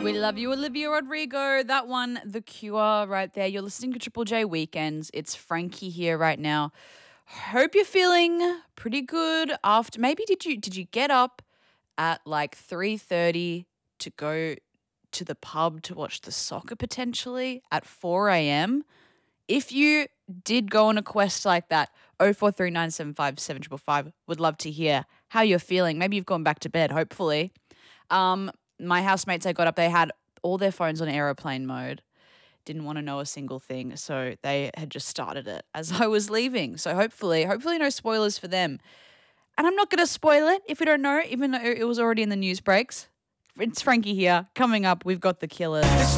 We love you, Olivia Rodrigo. That one, The Cure, right there. You're listening to Triple J Weekends. It's Frankie here right now. Hope you're feeling pretty good after. Maybe did you get up at like 3:30 to go to the pub to watch the soccer potentially at 4 a.m.? If you did go on a quest like that, 043975 would love to hear how you're feeling. Maybe you've gone back to bed, hopefully. My housemates, I got up, they had all their phones on aeroplane mode. Didn't want to know a single thing, so they had just started it as I was leaving. So hopefully no spoilers for them. And I'm not going to spoil it if you don't know, even though it was already in the news breaks. It's Frankie here. Coming up, we've got The Killers.